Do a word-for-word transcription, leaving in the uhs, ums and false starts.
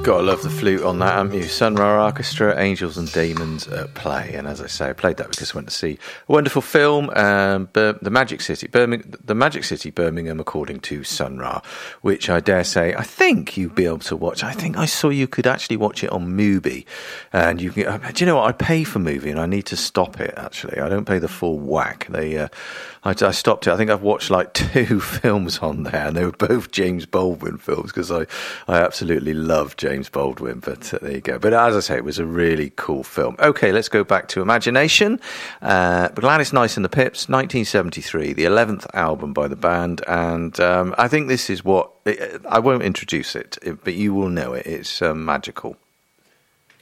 Gotta love the flute on that, haven't you? Sun Ra Orchestra, Angels and Demons at Play. And as I say, I played that because I went to see a wonderful film, um, Bir- the Magic City, Birmingham, the Magic City, Birmingham, according to Sun Ra, which I dare say, I think you'd be able to watch. I think I saw you could actually watch it on Mubi. And you can, uh, do you know what? I pay for Mubi and I need to stop it, actually. I don't pay the full whack. They, uh, I, I stopped it. I think I've watched like two films on there, and they were both James Baldwin films because I, I absolutely love James Baldwin. But uh, there you go. But as I say, it was a really cool film. Okay, let's go back to Imagination. Uh, Gladys Knight and the Pips, nineteen seventy-three, the eleventh album by the band. And um, I think this is what, I won't introduce it, but you will know it. It's uh, magical.